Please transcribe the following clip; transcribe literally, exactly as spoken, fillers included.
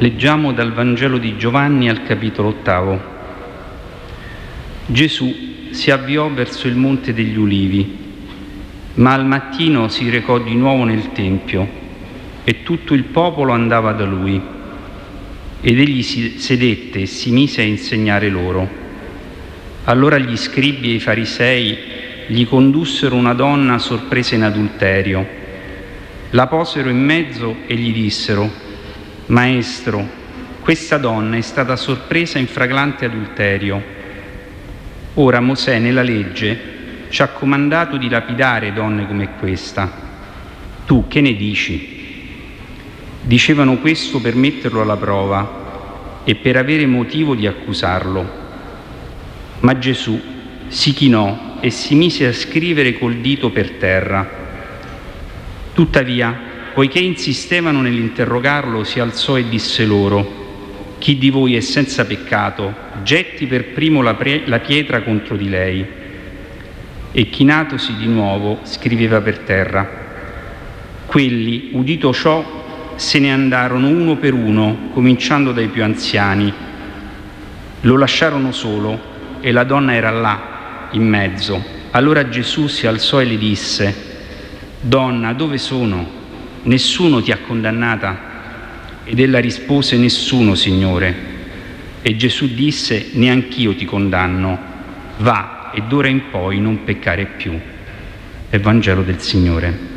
Leggiamo dal Vangelo di Giovanni al capitolo ottavo. Gesù si avviò verso il Monte degli Ulivi, ma al mattino si recò di nuovo nel Tempio e tutto il popolo andava da lui. Ed egli si sedette e si mise a insegnare loro. Allora gli scribi e i farisei gli condussero una donna sorpresa in adulterio. La posero in mezzo e gli dissero: Maestro, questa donna è stata sorpresa in flagrante adulterio. Ora Mosè nella legge ci ha comandato di lapidare donne come questa. Tu che ne dici? Dicevano questo per metterlo alla prova e per avere motivo di accusarlo. Ma Gesù si chinò e si mise a scrivere col dito per terra. Tuttavia, poiché insistevano nell'interrogarlo, si alzò e disse loro: chi di voi è senza peccato, getti per primo la, pre- la pietra contro di lei. E chinatosi di nuovo, scriveva per terra. Quelli, udito ciò, se ne andarono uno per uno, cominciando dai più anziani. Lo lasciarono solo e la donna era là, in mezzo. Allora Gesù si alzò e le disse: Donna, dove sono? Nessuno ti ha condannata? Ed ella rispose: Nessuno, Signore. E Gesù disse: Neanch'io ti condanno. Va, e d'ora in poi non peccare più. È il Vangelo del Signore.